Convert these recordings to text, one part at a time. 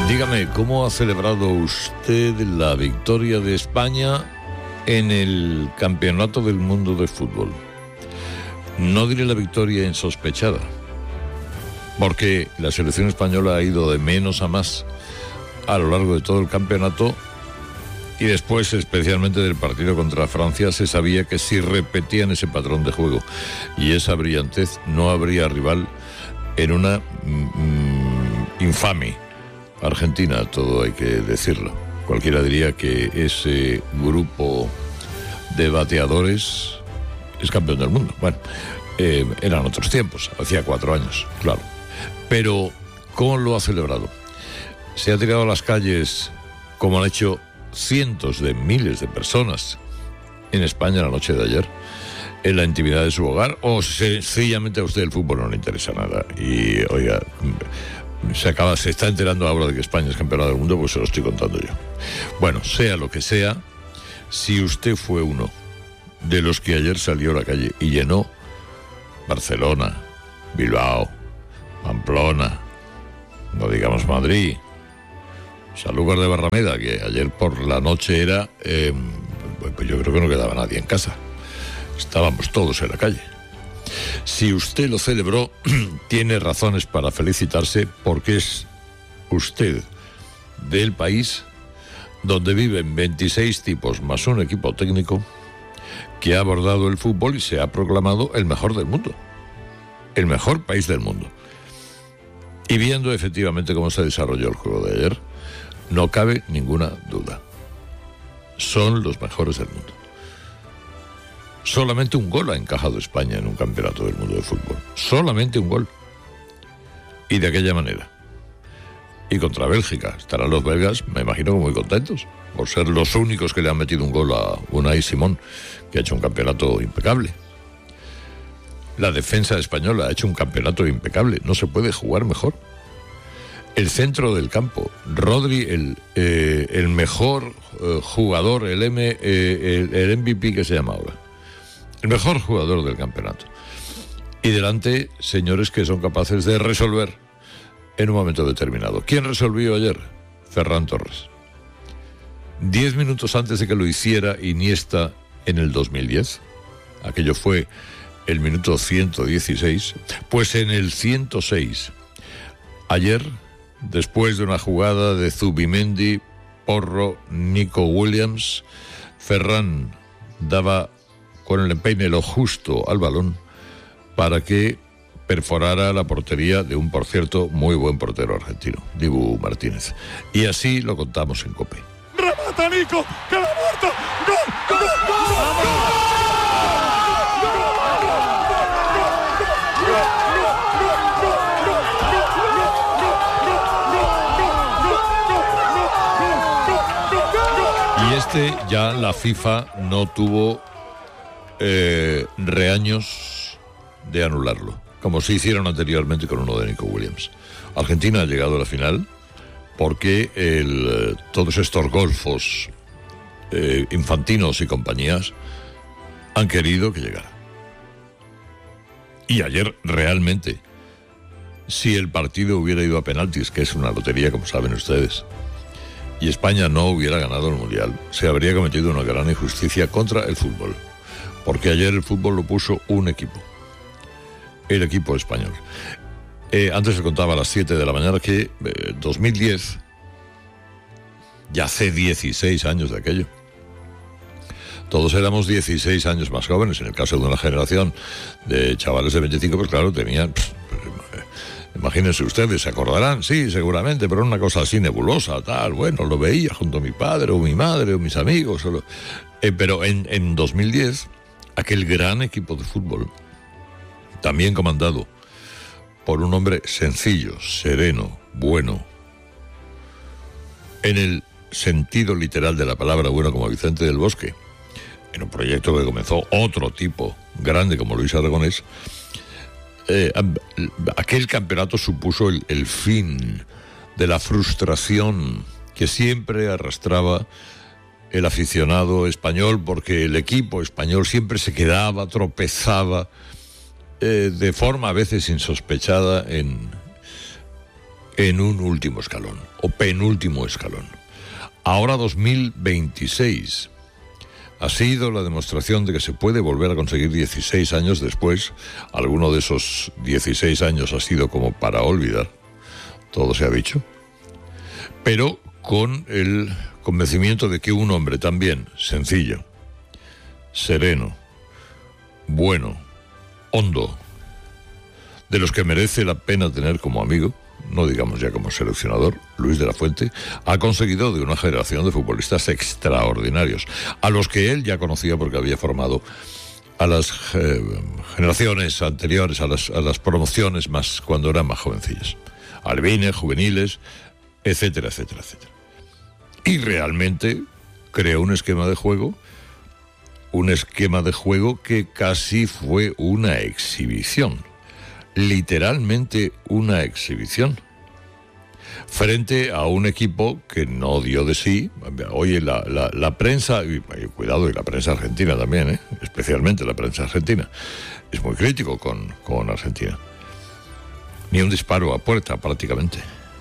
Dígame, ¿cómo ha celebrado usted la victoria de España en el Campeonato del Mundo de Fútbol? No diré la victoria insospechada, porque la selección española ha ido de menos a más a lo largo de todo el campeonato, y después, especialmente del partido contra Francia, se sabía que si repetían ese patrón de juego y esa brillantez, no habría rival en una infame Argentina, todo hay que decirlo. Cualquiera diría que ese grupo de bateadores es campeón del mundo. Bueno, eran otros tiempos, hacía 4 años, claro. Pero, ¿cómo lo ha celebrado? Se ha tirado a las calles, como han hecho cientos de miles de personas en España la noche de ayer, en la intimidad de su hogar, o sencillamente a usted el fútbol no le interesa nada. Y, oiga, se está enterando ahora de que España es campeona del mundo, pues se lo estoy contando yo. Bueno, sea lo que sea, si usted fue uno de los que ayer salió a la calle y llenó Barcelona, Bilbao, Pamplona, no digamos Madrid, Sanlúcar de Barrameda, que ayer por la noche era, pues yo creo que no quedaba nadie en casa, estábamos todos en la calle. Si usted lo celebró, tiene razones para felicitarse, porque es usted del país donde viven 26 tipos más un equipo técnico que ha abordado el fútbol y se ha proclamado el mejor del mundo, el mejor país del mundo. Y viendo efectivamente cómo se desarrolló el juego de ayer, no cabe ninguna duda. Son los mejores del mundo. Solamente un gol ha encajado España en un campeonato del mundo de fútbol. Solamente un gol. Y de aquella manera. Y contra Bélgica estarán los belgas, me imagino, muy contentos, por ser los únicos que le han metido un gol a Unai Simón, que ha hecho un campeonato impecable. La defensa española ha hecho un campeonato impecable. No se puede jugar mejor. El centro del campo, Rodri, el mejor jugador, el MVP que se llama ahora. El mejor jugador del campeonato. Y delante, señores que son capaces de resolver en un momento determinado. ¿Quién resolvió ayer? Ferran Torres. 10 minutos antes de que lo hiciera Iniesta en el 2010. Aquello fue el minuto 116. Pues en el 106, ayer, después de una jugada de Zubimendi, Porro, Nico Williams, Ferran daba con el empeine lo justo al balón para que perforara la portería de un, por cierto, muy buen portero argentino, Dibu Martínez. Y así lo contamos en COPE. ¡Remata Nico! ¡Que la muerto! ¡Gol! ¡Gol! ¡Gol! Y este ya la FIFA no tuvo reaños de anularlo, como se hicieron anteriormente con uno de Nico Williams. Argentina ha llegado a la final porque todos estos golfos infantinos y compañías han querido que llegara. Y ayer realmente, si el partido hubiera ido a penaltis, que es una lotería como saben ustedes, y España no hubiera ganado el Mundial, se habría cometido una gran injusticia contra el fútbol, porque ayer el fútbol lo puso un equipo, el equipo español. Antes se contaba a las 7 de la mañana que 2010, ya hace 16 años de aquello. Todos éramos 16 años más jóvenes. En el caso de una generación de chavales de 25, pues claro, tenían... imagínense ustedes, ¿se acordarán? Sí, seguramente, pero una cosa así nebulosa, tal. Bueno, lo veía junto a mi padre o mi madre o mis amigos. Pero en 2010, aquel gran equipo de fútbol, también comandado por un hombre sencillo, sereno, bueno, en el sentido literal de la palabra bueno, como Vicente del Bosque, en un proyecto que comenzó otro tipo grande como Luis Aragonés, aquel campeonato supuso el fin de la frustración que siempre arrastraba el aficionado español, porque el equipo español siempre se quedaba, tropezaba de forma a veces insospechada en en un último escalón, o penúltimo escalón. Ahora 2026 ha sido la demostración de que se puede volver a conseguir 16 años después. Alguno de esos 16 años ha sido como para olvidar, todo se ha dicho, pero con el convencimiento de que un hombre también sencillo, sereno, bueno, hondo, de los que merece la pena tener como amigo, no digamos ya como seleccionador, Luis de la Fuente, ha conseguido de una generación de futbolistas extraordinarios, a los que él ya conocía porque había formado a las generaciones anteriores, a las promociones más cuando eran más jovencillas, albines, juveniles, etcétera, etcétera, etcétera. Y realmente creó un esquema de juego que casi fue una exhibición. Literalmente una exhibición frente a un equipo que no dio de sí. Oye, la prensa, y cuidado, y la prensa argentina también, especialmente la prensa argentina, es muy crítico con Argentina. Ni un disparo a puerta prácticamente,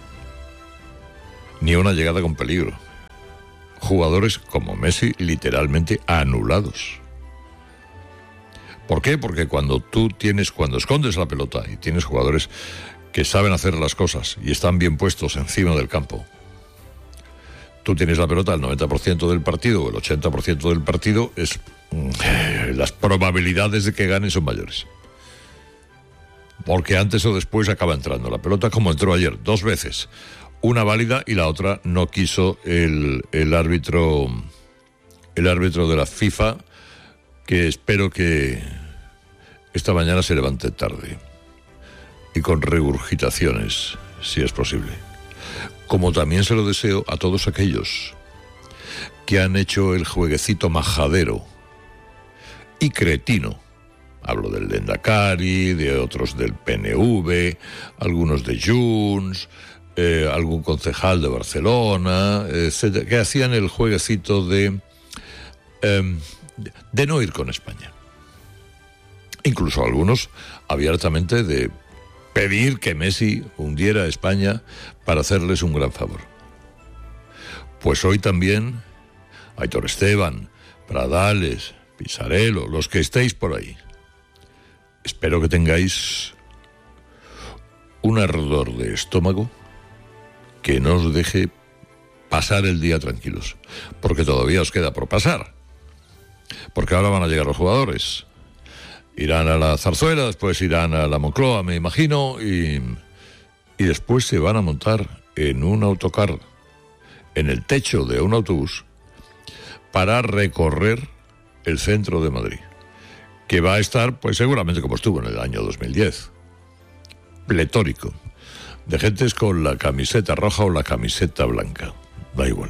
ni una llegada con peligro. Jugadores como Messi literalmente anulados. ¿Por qué? Porque cuando escondes la pelota y tienes jugadores que saben hacer las cosas y están bien puestos encima del campo, tú tienes la pelota el 90% del partido o el 80% del partido, las probabilidades de que gane son mayores. Porque antes o después acaba entrando la pelota, como entró ayer, 2 veces. Una válida y la otra no quiso el árbitro de la FIFA, que espero que esta mañana se levante tarde y con regurgitaciones, si es posible. Como también se lo deseo a todos aquellos que han hecho el jueguecito majadero y cretino. Hablo del Lendakari, de otros del PNV, algunos de Junts, algún concejal de Barcelona, etcétera, que hacían el jueguecito de no ir con España. Incluso algunos abiertamente de pedir que Messi hundiera a España para hacerles un gran favor. Pues hoy también Aitor Esteban, Pradales, Pisarello, los que estéis por ahí, espero que tengáis un ardor de estómago que no os deje pasar el día tranquilos, porque todavía os queda por pasar. Porque ahora van a llegar los jugadores. Irán a la Zarzuela, después irán a la Moncloa, me imagino, y después se van a montar en un autocar, en el techo de un autobús, para recorrer el centro de Madrid, que va a estar, pues seguramente como estuvo en el año 2010, pletórico, de gentes con la camiseta roja o la camiseta blanca, da igual.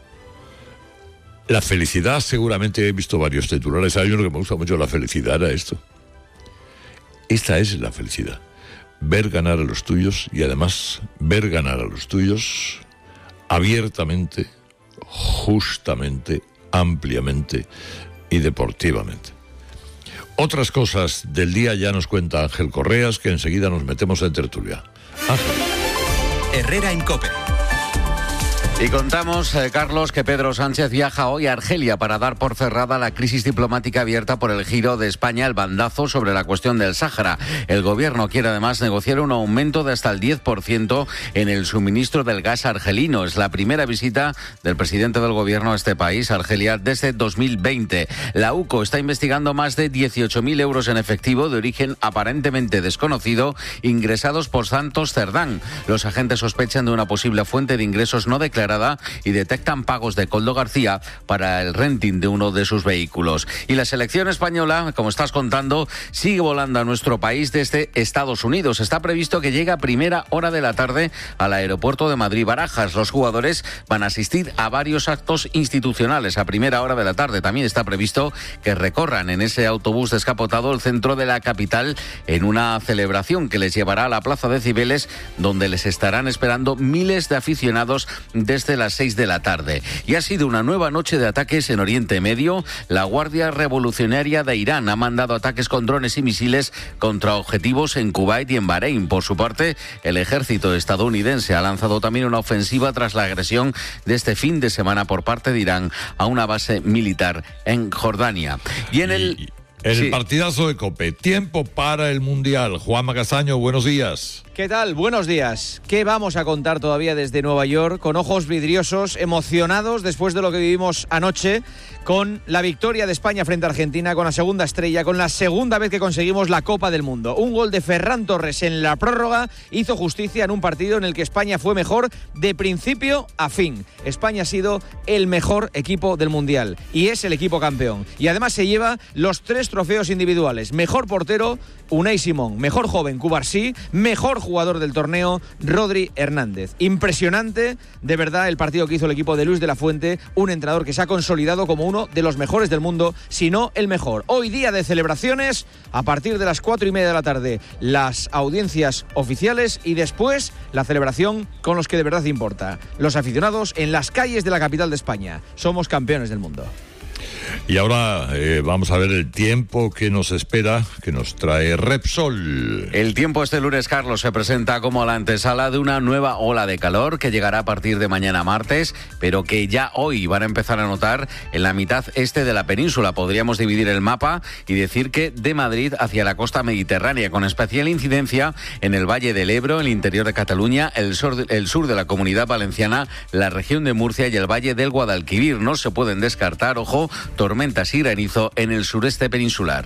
La felicidad, seguramente he visto varios titulares. Hay uno que me gusta mucho, la felicidad era esto. Esta es la felicidad. Ver ganar a los tuyos y además ver ganar a los tuyos abiertamente, justamente, ampliamente y deportivamente. Otras cosas del día ya nos cuenta Ángel Correas, que enseguida nos metemos en tertulia. Ángel. Herrera en COPE. Y contamos, Carlos, que Pedro Sánchez viaja hoy a Argelia para dar por cerrada la crisis diplomática abierta por el giro de España al bandazo sobre la cuestión del Sáhara. El gobierno quiere además negociar un aumento de hasta el 10% en el suministro del gas argelino. Es la primera visita del presidente del gobierno a este país, Argelia, desde 2020. La UCO está investigando más de 18.000 euros en efectivo de origen aparentemente desconocido ingresados por Santos Cerdán. Los agentes sospechan de una posible fuente de ingresos no declarada y detectan pagos de Koldo García para el renting de uno de sus vehículos. Y la selección española, como estás contando, sigue volando a nuestro país desde Estados Unidos. Está previsto que llegue a primera hora de la tarde al aeropuerto de Madrid-Barajas. Los jugadores van a asistir a varios actos institucionales a primera hora de la tarde. También está previsto que recorran en ese autobús descapotado el centro de la capital en una celebración que les llevará a la Plaza de Cibeles, donde les estarán esperando miles de aficionados de desde las 6 de la tarde. Y ha sido una nueva noche de ataques en Oriente Medio. La Guardia Revolucionaria de Irán ha mandado ataques con drones y misiles contra objetivos en Kuwait y en Bahrein. Por su parte, el ejército estadounidense ha lanzado también una ofensiva tras la agresión de este fin de semana por parte de Irán a una base militar en Jordania. Y en el... El partidazo de COPE, tiempo para el Mundial. Juanma Castaño, buenos días. ¿Qué tal? Buenos días. ¿Qué vamos a contar todavía desde Nueva York? Con ojos vidriosos, emocionados después de lo que vivimos anoche, con la victoria de España frente a Argentina, con la segunda estrella, con la segunda vez que conseguimos la Copa del Mundo. Un gol de Ferran Torres en la prórroga hizo justicia en un partido en el que España fue mejor de principio a fin. España ha sido el mejor equipo del Mundial y es el equipo campeón. Y además se lleva los 3 trofeos individuales. Mejor portero, Unai Simón. Mejor joven, Cubarsí. Mejor jugador del torneo, Rodri Hernández. Impresionante, de verdad, el partido que hizo el equipo de Luis de la Fuente, un entrenador que se ha consolidado como uno de los mejores del mundo, si no el mejor. Hoy día de celebraciones, a partir de las 4:30 de la tarde, las audiencias oficiales y después la celebración con los que de verdad importa. Los aficionados en las calles de la capital de España. Somos campeones del mundo. Y ahora vamos a ver el tiempo que nos espera, que nos trae Repsol. El tiempo este lunes, Carlos, se presenta como la antesala de una nueva ola de calor que llegará a partir de mañana martes, pero que ya hoy van a empezar a notar en la mitad este de la península. Podríamos dividir el mapa y decir que de Madrid hacia la costa mediterránea, con especial incidencia en el Valle del Ebro, el interior de Cataluña, el sur de la Comunidad Valenciana, la región de Murcia y el Valle del Guadalquivir. No se pueden descartar, ojo, tormentas y granizo en el sureste peninsular.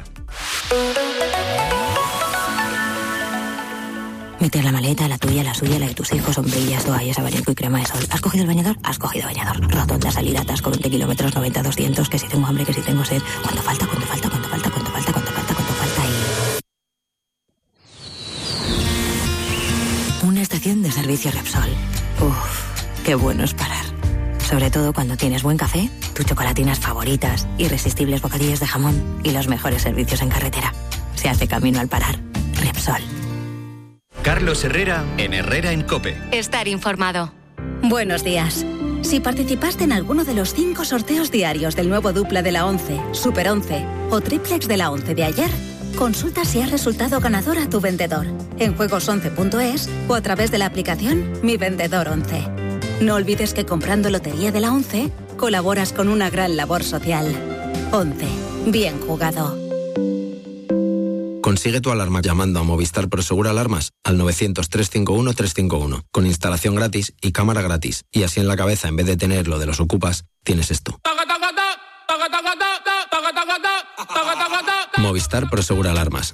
Meter la maleta, la tuya, la suya, la de tus hijos, sombrillas, toallas, abanico y crema de sol. ¿Has cogido el bañador? Has cogido bañador. Rotonda, salida, atasco, 20 kilómetros, 90, 200, que si tengo hambre, que si tengo sed. ¿Cuánto falta? ¿Cuánto falta? ¿Cuánto falta? ¿Cuánto falta? ¿Cuánto falta? ¿Cuánto falta? Y... una estación de servicio Repsol. Uf, qué bueno es parar. Sobre todo cuando tienes buen café, tus chocolatinas favoritas, irresistibles bocadillos de jamón y los mejores servicios en carretera. Se hace camino al parar. Repsol. Carlos Herrera en Herrera en COPE. Estar informado. Buenos días. Si participaste en alguno de los 5 sorteos diarios del nuevo dupla de la 11, Super 11 o triplex de la 11 de ayer, consulta si has resultado ganador a tu vendedor en juegos11.es o a través de la aplicación Mi Vendedor 11. No olvides que comprando Lotería de la 11, colaboras con una gran labor social. 11. Bien jugado. Consigue tu alarma llamando a Movistar Prosegur Alarmas al 900-351-351, con instalación gratis y cámara gratis. Y así en la cabeza, en vez de tener lo de los ocupas, tienes esto. Movistar Prosegur Alarmas.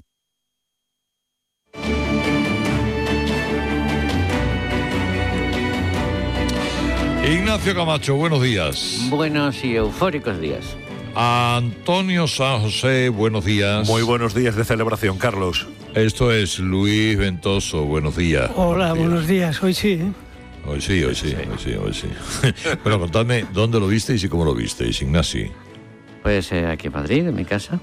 Ignacio Camacho, buenos días. Buenos y eufóricos días. Antonio San José, buenos días. Muy buenos días de celebración, Carlos. Esto es Luis Ventoso, buenos días. Hola, buenos días. Hoy sí, ¿eh? Hoy sí. Bueno, contadme dónde lo visteis y cómo lo visteis, Ignacio. Pues aquí en Madrid, en mi casa.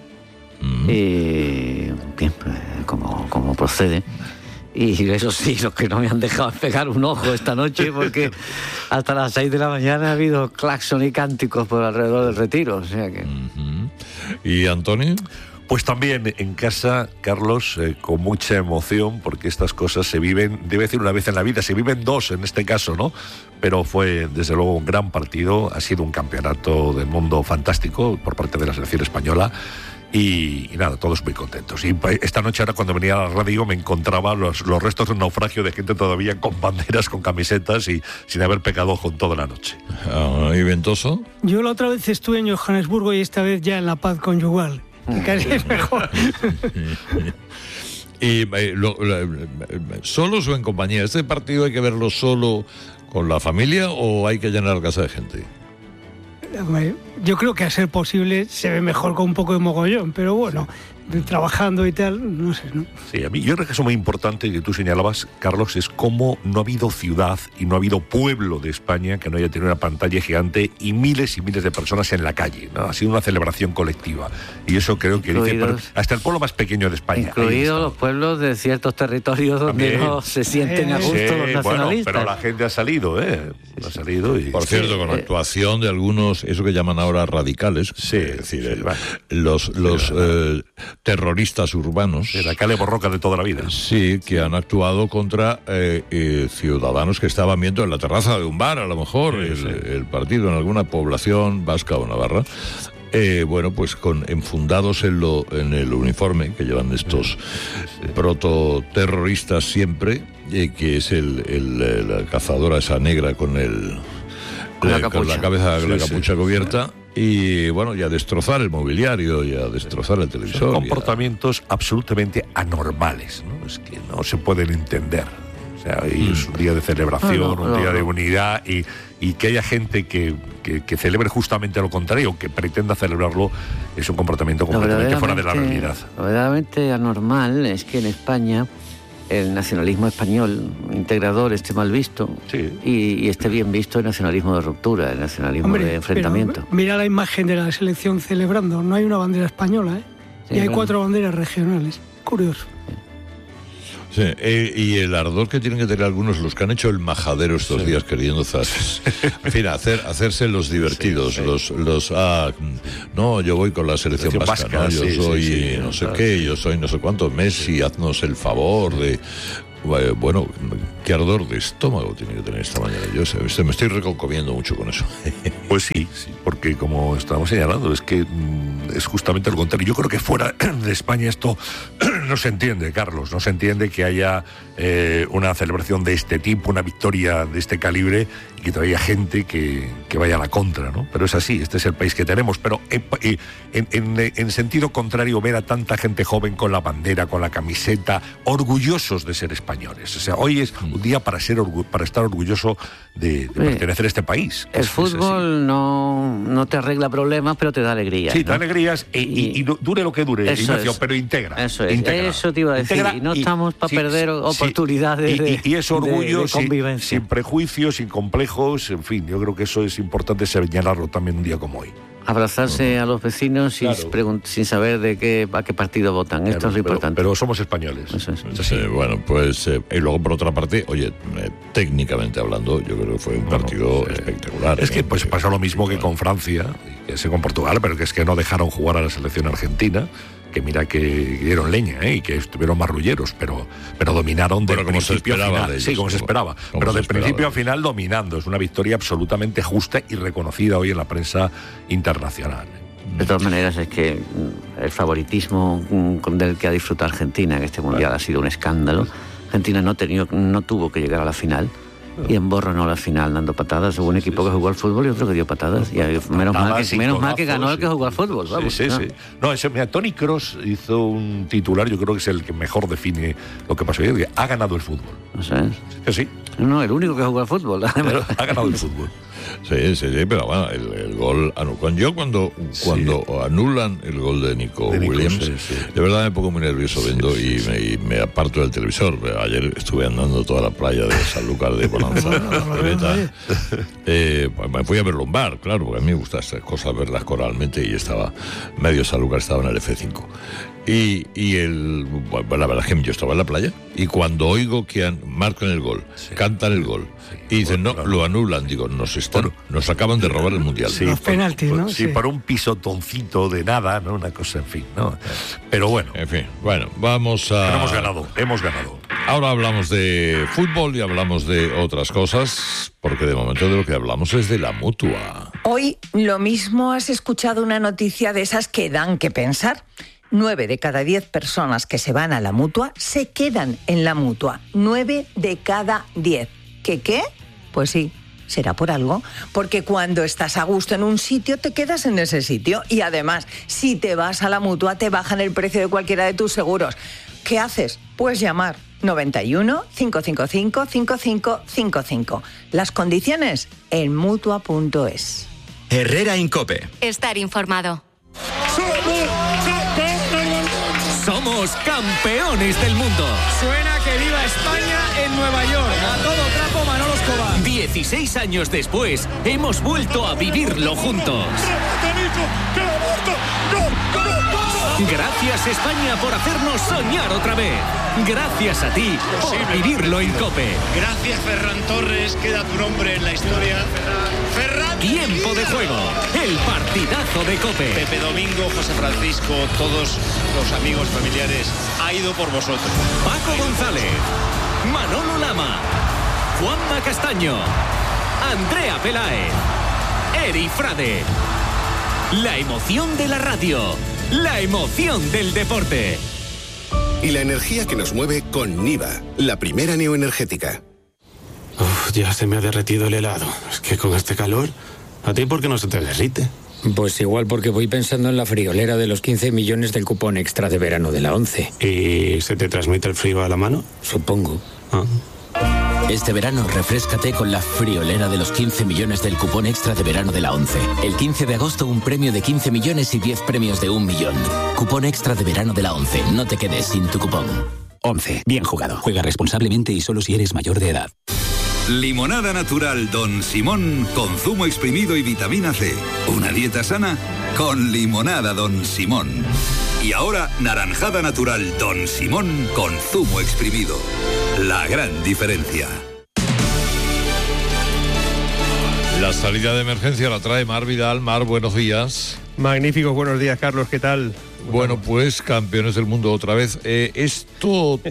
Y bien, pues, como procede. Y eso sí, los que no me han dejado pegar un ojo esta noche, porque hasta las 6 de la mañana ha habido claxon y cánticos por alrededor del Retiro, o sea que... ¿Y Antonio? Pues también en casa, Carlos, con mucha emoción, porque estas cosas se viven, debe decir, una vez en la vida, se viven 2 en este caso, ¿no? Pero fue, desde luego, un gran partido, ha sido un campeonato del mundo fantástico por parte de la selección española. Y nada, todos muy contentos. Y esta noche, ahora cuando venía a la radio, me encontraba los restos de un naufragio de gente todavía con banderas, con camisetas y sin haber pecado ojo en toda la noche. ¿Y Ventoso? Yo la otra vez estuve en Johannesburgo y esta vez ya en la paz conyugal. Que casi es mejor. ¿Y solos o en compañía? ¿Este partido hay que verlo solo con la familia o hay que llenar la casa de gente? yo creo que a ser posible se ve mejor con un poco de mogollón, pero bueno, trabajando y tal, no sé, ¿no? Sí, a mí yo creo que eso muy importante que tú señalabas, Carlos, es cómo no ha habido ciudad y no ha habido pueblo de España que no haya tenido una pantalla gigante y miles de personas en la calle, ¿no? Ha sido una celebración colectiva y eso creo que dice hasta el pueblo más pequeño de España. Incluidos los pueblos de ciertos territorios donde no se sienten a gusto los nacionalistas. Bueno, pero la gente ha salido, ha salido. Y... Por cierto, con la actuación de algunos, eso que llaman ahora radicales, es decir, los terroristas urbanos. De la calle borroca de toda la vida. Sí, que han actuado contra ciudadanos que estaban viendo en la terraza de un bar, a lo mejor, el partido en alguna población vasca o navarra. Bueno, pues enfundados en el uniforme que llevan estos prototerroristas siempre, que es la cazadora esa negra con la capucha cubierta. Y bueno, y a destrozar el mobiliario y a destrozar el televisor. Son comportamientos absolutamente anormales, ¿no? Es que no se pueden entender. O sea, es un día de celebración, un día de unidad y que haya gente que celebre justamente lo contrario, que pretenda celebrarlo, es un comportamiento completamente fuera de la realidad. Lo verdaderamente anormal es que en España el nacionalismo español integrador esté mal visto y esté bien visto el nacionalismo de ruptura, el nacionalismo de enfrentamiento. Mira la imagen de la selección celebrando, no hay una bandera española, y hay 4 banderas regionales. Curioso. Sí, y el ardor que tienen que tener algunos, los que han hecho el majadero estos días queriendo en fin, hacerse los divertidos, no, yo voy con la selección vasca, ¿no? Yo soy no sé qué, yo soy no sé cuánto, Messi, haznos el favor de... Bueno, qué ardor de estómago tiene que tener esta mañana. Yo me estoy reconcomiendo mucho con eso. Pues sí, porque como estábamos señalando, es que es justamente lo contrario. Yo creo que fuera de España esto no se entiende, Carlos. No se entiende que haya una celebración de este tipo, una victoria de este calibre, y que todavía haya gente que vaya a la contra, ¿no? Pero es así, este es el país que tenemos. Pero en sentido contrario, ver a tanta gente joven con la bandera, con la camiseta, orgullosos de ser españoles. O sea, hoy es un día para estar orgulloso de pertenecer a este país. El fútbol no te arregla problemas, pero te da alegrías. Sí, te da alegrías y dure lo que dure, Ignacio, pero integra. Eso es. Eso te iba a decir. Y no estamos para perder oportunidades y ese orgullo de convivencia. Sin prejuicios, sin complejos, en fin, yo creo que eso es importante señalarlo también un día como hoy. Abrazarse a los vecinos sin saber a qué partido votan. Esto es lo importante. Pero somos españoles. Eso es. Bueno, pues y luego por otra parte, oye, técnicamente hablando, yo creo que fue un partido espectacular. Es que pues pasó lo mismo que con Francia, que ese con Portugal, pero que es que no dejaron jugar a la selección argentina, que mira que dieron leña y que estuvieron marrulleros, pero dominaron del principio a final. Sí, como se esperaba. Pero del principio a final dominando. Es una victoria absolutamente justa y reconocida hoy en la prensa internacional. De todas maneras, es que el favoritismo del que ha disfrutado Argentina en este Mundial ha sido un escándalo. Argentina no tuvo que llegar a la final. Y emborronó la final dando patadas. Hubo un equipo que jugó al fútbol y otro que dio patadas. Y menos mal que ganó el que jugó al fútbol. Vamos, sí. No, mira, Toni Kroos hizo un titular, yo creo que es el que mejor define lo que pasó ayer. Ha ganado el fútbol. ¿Sabes? Que sí. No, el único que jugó al fútbol. Pero ha ganado el fútbol. Sí, pero bueno, el gol... Cuando anulan el gol de Nico Williams, de verdad me pongo muy nervioso viendo y me aparto del televisor. Ayer estuve andando toda la playa de Sanlúcar de Bonanza. Me fui a verlo en bar, claro, porque a mí me gusta estas cosas, verlas coralmente, y estaba medio Sanlúcar, estaba en el F5. La verdad es que yo estaba en la playa y cuando oigo que marcan el gol, cantan el gol y dicen lo anulan, digo, nos acaban de robar el Mundial. Sí, los penaltis, ¿no? Sí, por un pisotoncito de nada, ¿no? Una cosa, en fin, ¿no? Pero bueno. En fin, bueno, vamos a... Pero hemos ganado. Ahora hablamos de fútbol y hablamos de otras cosas, porque de momento de lo que hablamos es de la Mutua. Hoy lo mismo has escuchado una noticia de esas que dan que pensar. 9 de cada 10 personas que se van a la Mutua se quedan en la Mutua. 9 de cada 10. ¿Qué? Pues sí, será por algo. Porque cuando estás a gusto en un sitio, te quedas en ese sitio. Y además, si te vas a la Mutua, te bajan el precio de cualquiera de tus seguros. ¿Qué haces? Pues llamar 91 555 5555. Las condiciones en Mutua.es. Herrera en COPE. Estar informado. Somos campeones del mundo. Suena que viva España en Nueva York. A todo trapo, Manolo Escobar. 16 años después, hemos vuelto a vivirlo juntos. Gracias, España, por hacernos soñar otra vez. Gracias a ti por vivirlo en COPE. Gracias, Ferran Torres. Queda tu nombre en la historia. Ferran. Tiempo de juego. El partidazo de COPE. Pepe Domingo, José Francisco, todos los amigos, familiares, ha ido por vosotros. Paco González, Manolo Lama, Juanma Castaño, Andrea Peláez, Eri Frade. La emoción de la radio. La emoción del deporte. Y la energía que nos mueve con Niva, la primera neoenergética. Uf, ya se me ha derretido el helado. Es que con este calor, ¿a ti por qué no se te derrite? Pues igual porque voy pensando en la friolera de los 15 millones del cupón extra de verano de la 11. ¿Y se te transmite el frío a la mano? Supongo. Ah. Este verano refréscate con la friolera de los 15 millones del cupón extra de verano de la 11. El 15 de agosto un premio de 15 millones y 10 premios de 1 millón. Cupón extra de verano de la 11. No te quedes sin tu cupón. 11. Bien jugado. Juega responsablemente y solo si eres mayor de edad. Limonada natural Don Simón con zumo exprimido y vitamina C. Una dieta sana con limonada Don Simón. Y ahora naranjada natural Don Simón con zumo exprimido. La gran diferencia. La salida de emergencia la trae Mar Vidal. Mar, buenos días. Magníficos, buenos días, Carlos, ¿qué tal? Bueno, pues campeones del mundo otra vez. ¿Esto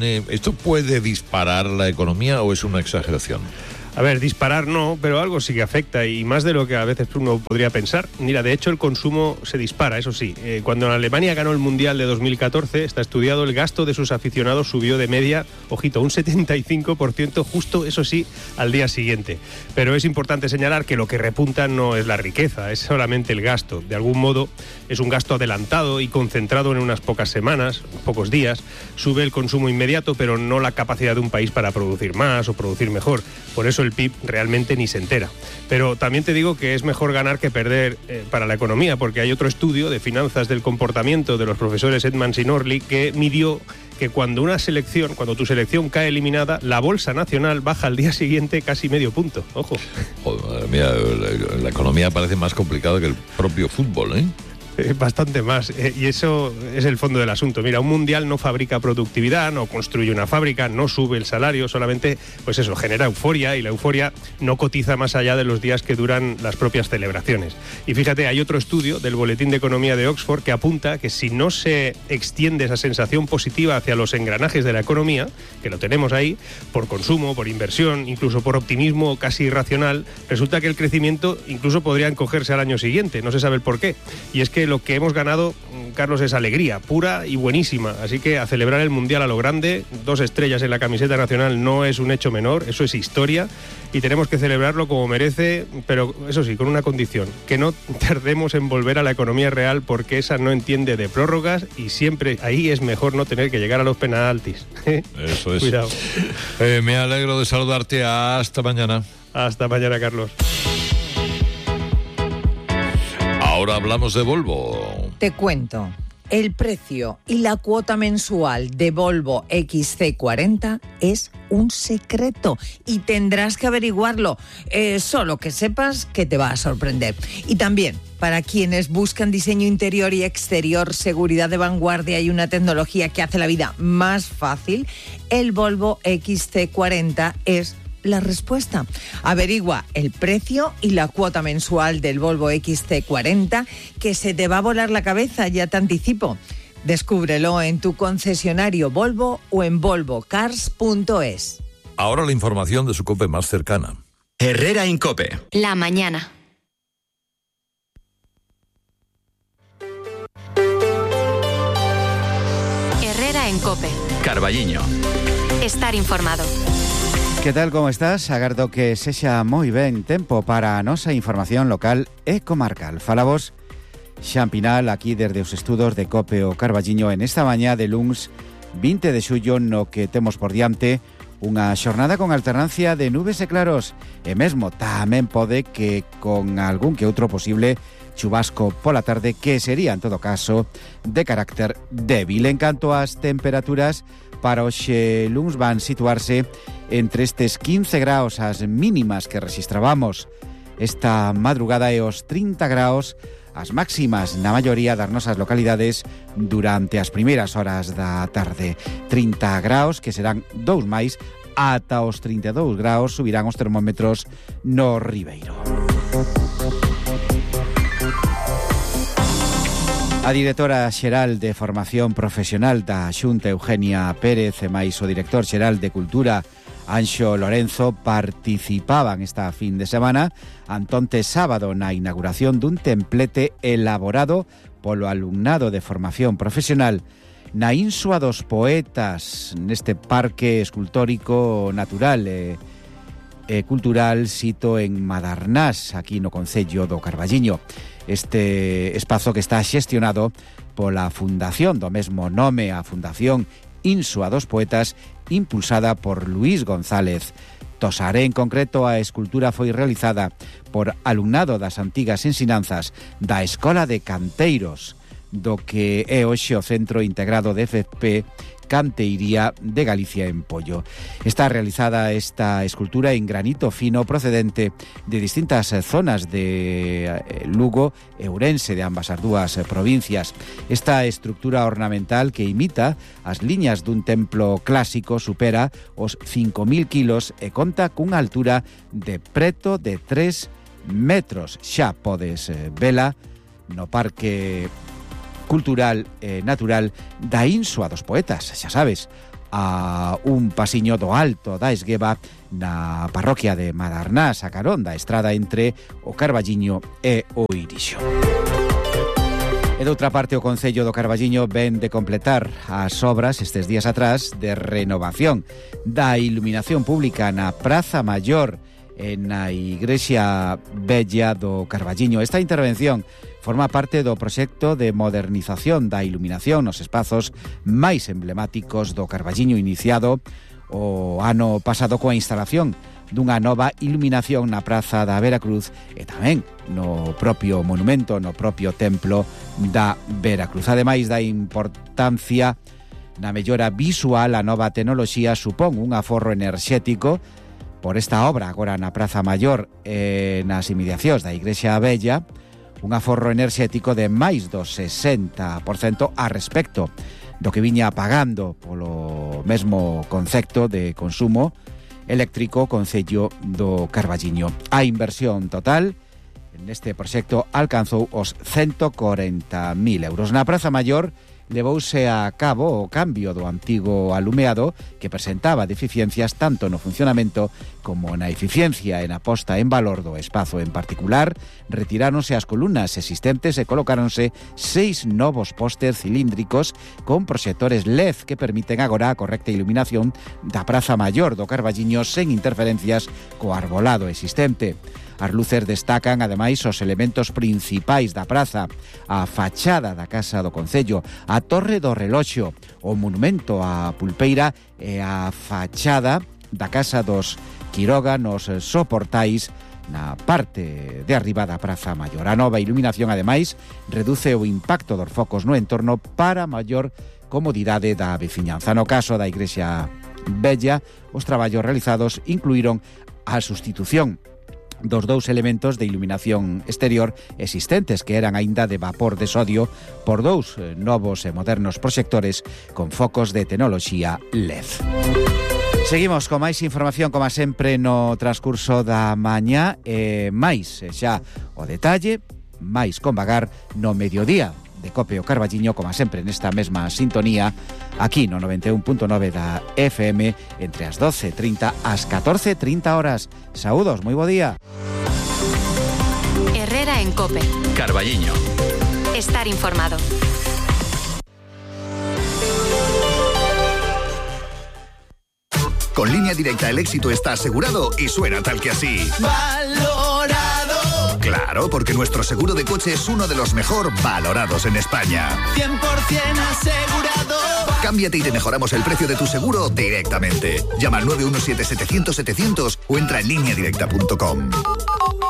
puede disparar la economía o es una exageración? A ver, disparar no, pero algo sí que afecta y más de lo que a veces uno podría pensar. Mira, de hecho el consumo se dispara, eso sí. Cuando Alemania ganó el Mundial de 2014, está estudiado, el gasto de sus aficionados subió de media, ojito, un 75%, justo, eso sí, al día siguiente. Pero es importante señalar que lo que repunta no es la riqueza, es solamente el gasto. De algún modo es un gasto adelantado y concentrado en unas pocas semanas, pocos días. Sube el consumo inmediato, pero no la capacidad de un país para producir más o producir mejor. Por eso el PIB realmente ni se entera. Pero también te digo que es mejor ganar que perder para la economía, porque hay otro estudio de finanzas del comportamiento de los profesores Edmans y Norley que midió que cuando tu selección cae eliminada, la bolsa nacional baja al día siguiente casi medio punto. Ojo. Joder, mira, la economía parece más complicada que el propio fútbol, ¿eh? Bastante más, y eso es el fondo del asunto. Mira, un mundial no fabrica productividad, no construye una fábrica, no sube el salario, solamente, pues eso, genera euforia, y la euforia no cotiza más allá de los días que duran las propias celebraciones. Y fíjate, hay otro estudio del Boletín de Economía de Oxford que apunta que si no se extiende esa sensación positiva hacia los engranajes de la economía, que lo tenemos ahí, por consumo, por inversión, incluso por optimismo casi irracional, resulta que el crecimiento incluso podría encogerse al año siguiente, no se sabe el por qué. Y es que lo que hemos ganado, Carlos, es alegría pura y buenísima, así que a celebrar el Mundial a lo grande. 2 estrellas en la camiseta nacional no es un hecho menor, eso es historia y tenemos que celebrarlo como merece, pero eso sí, con una condición, que no tardemos en volver a la economía real, porque esa no entiende de prórrogas y siempre ahí es mejor no tener que llegar a los penaltis. Eso es. Cuidado. Me alegro de saludarte. Hasta mañana. Hasta mañana, Carlos. Ahora hablamos de Volvo. Te cuento. El precio y la cuota mensual de Volvo XC40 es un secreto y tendrás que averiguarlo. Solo que sepas que te va a sorprender. Y también, para quienes buscan diseño interior y exterior, seguridad de vanguardia y una tecnología que hace la vida más fácil, el Volvo XC40 es la respuesta. Averigua el precio y la cuota mensual del Volvo XC40, que se te va a volar la cabeza, ya te anticipo. Descúbrelo en tu concesionario Volvo o en volvocars.es. Ahora la información de su COPE más cercana. Herrera en COPE. La mañana. Herrera en COPE. Carballiño. Estar informado. Que tal, como estás? Agardo que sexa moi ben tempo para a nosa información local e comarcal. Falamos Xampinal, aquí desde os estudos de COPE o Carballiño en esta mañá de luns 20 de xullo, no que temos por diante Unha xornada con alternancia de nubes e claros e mesmo tamén pode que con algún que outro posible chubasco pola tarde, que sería en todo caso de carácter débil. En canto ás temperaturas, para hoxe luns van situarse entre estes 15 graus as mínimas que rexistrábamos esta madrugada e os 30 graus as máximas na maioría das nosas localidades durante as primeiras horas da tarde. 30 graus que serán 2 máis, ata os 32 graus subirán os termómetros no Ribeiro. A directora xeral de Formación Profesional da Xunta, Eugenia Pérez, e máis o director xeral de Cultura, Anxo Lorenzo, participaban esta fin de semana antonte sábado na inauguración dun templete elaborado polo alumnado de Formación Profesional na Insua dos Poetas, neste parque escultórico natural e cultural sito en Madarnás, aquí no concello do Carballiño. Este espazo que está xestionado pola fundación do mesmo nome, a Fundación Insua dos Poetas, impulsada por Luís González Tosaré. En concreto, a escultura foi realizada por alumnado das antigas ensinanzas da Escola de Canteiros, do que é hoxe o Centro Integrado de FP Canteiría de Galicia en Pollo. Está realizada esta escultura en granito fino procedente de distintas zonas de Lugo e Ourense, de ambas as dúas provincias. Esta estructura ornamental, que imita as liñas dun templo clásico, supera os 5.000 kilos e conta cunha altura de preto de 3 metros. Xa podes vela no Parque Cultural e Natural da Insua dos Poetas, xa sabes, a un pasiño do alto da Esgueva na parroquia de Madarnás, a carón da estrada entre o Carballiño e o Irixo. E doutra parte, o Concello do Carballiño ven de completar as obras estes días atrás de renovación da iluminación pública na Praza Maior e na Igrexa Bella do Carballiño. Esta intervención forma parte do proxecto de modernización da iluminación nos espazos máis emblemáticos do Carballiño, iniciado o ano pasado coa instalación dunha nova iluminación na Praza da Veracruz e tamén no propio monumento, no propio templo da Veracruz. Ademais da importancia na mellora visual, a nova tecnoloxía supón un aforro enerxético por esta obra agora na Praza Maior e nas inmediacións da Igrexa Bella, un aforro enerxético de máis do 60% a respecto do que viña pagando polo mesmo concepto de consumo eléctrico Concello do Carballiño. A inversión total neste proxecto alcanzou os 140.000 euros. Na Praza Maior levouse a cabo o cambio do antigo alumeado, que presentaba deficiencias tanto no funcionamento como na eficiencia e na posta en valor do espazo. En particular, retiráronse as columnas existentes e colocáronse 6 novos pósters cilíndricos con proxectores LED que permiten agora a correcta iluminación da Praza Maior do Carballiño sen interferencias co arbolado existente. As luces destacan, ademais, os elementos principais da praza, a fachada da Casa do Concello, a Torre do Reloxo, o monumento á Pulpeira e a fachada da Casa dos Quiroga nos soportais na parte de arriba da Praza Maior. A nova iluminación, ademais, reduce o impacto dos focos no entorno para maior comodidade da veciñanza. No caso da Igrexa Bella, os traballos realizados incluíron a sustitución dos 2 elementos de iluminación exterior existentes, que eran aínda de vapor de sodio, por 2 novos e modernos proxectores con focos de tecnoloxía LED. Seguimos con máis información, como sempre, no transcurso da mañá, e máis xa o detalle, máis con vagar no mediodía de Cope o Carballiño, como sempre nesta mesma sintonía, aquí no 91.9 da FM, entre as 12:30 ás 14:30 horas. Saúdos, moi bo día. Herrera en Cope. Carballiño. Estar informado. Con Línea Directa el éxito está asegurado y suena tal que así. Valorado. Claro, porque nuestro seguro de coche es uno de los mejor valorados en España. 100% asegurado. Cámbiate y te mejoramos el precio de tu seguro directamente. Llama al 917-700-700 o entra en lineadirecta.com.